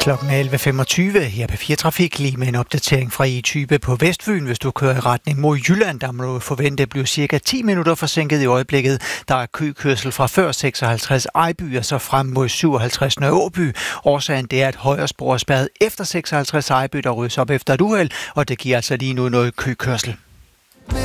Klokken er 11.25 her på 4 Trafik, lige med en opdatering fra E20 på Vestfyn. Hvis du kører i retning mod Jylland, der må du forvente at blive cirka 10 minutter forsinket i øjeblikket. Der er køkørsel fra før 56 Ejby og så frem mod 57 Nørreåby. Årsagen det er, at højre spor er spærret efter 56 Ejby, der ryddes op efter et uheld, og det giver altså lige nu noget køkørsel.